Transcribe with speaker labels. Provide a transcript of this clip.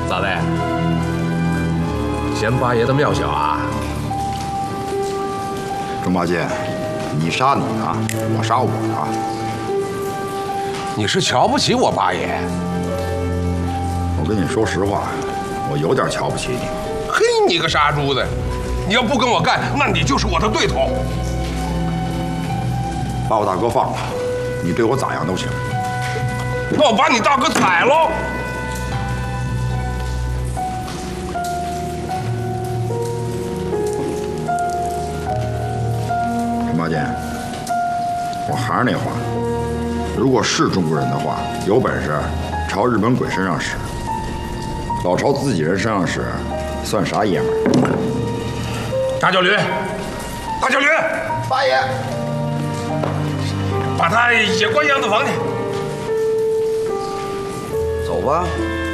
Speaker 1: 咋的？嫌八爷的庙小啊？
Speaker 2: 郑八戒，你杀你的，我杀我的。
Speaker 1: 你是瞧不起我八爷？
Speaker 2: 我跟你说实话，我有点瞧不起你。
Speaker 1: 嘿，你个杀猪的！你要不跟我干，那你就是我的对头。
Speaker 2: 把我大哥放了，你对我咋样都行。
Speaker 1: 那我把你大哥宰喽！
Speaker 2: 郑八戒，我还是那话，如果是中国人的话，有本事朝日本鬼身上使，老朝自己人身上使，算啥爷们儿？
Speaker 1: 大脚驴，大脚驴，
Speaker 2: 八爷，
Speaker 1: 把他也关杨子房去。
Speaker 2: 走吧。